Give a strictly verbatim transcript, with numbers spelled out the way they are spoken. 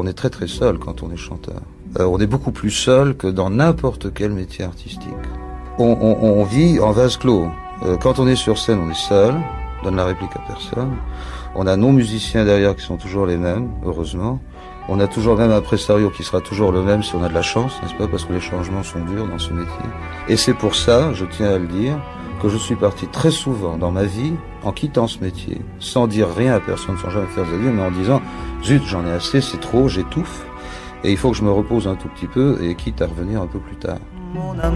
On est très très seul quand on est chanteur. Euh, on est beaucoup plus seul que dans n'importe quel métier artistique. On, on, on vit en vase clos. Euh, quand on est sur scène, on est seul, on donne la réplique à personne. On a nos musiciens derrière qui sont toujours les mêmes, heureusement. On a toujours même un prestario qui sera toujours le même si on a de la chance, n'est-ce pas, parce que les changements sont durs dans ce métier. Et c'est pour ça, je tiens à le dire, que je suis parti très souvent dans ma vie en quittant ce métier, sans dire rien à personne, sans jamais faire d'adieu, mais en disant « Zut, j'en ai assez, c'est trop, j'étouffe, et il faut que je me repose un tout petit peu, et quitte à revenir un peu plus tard ».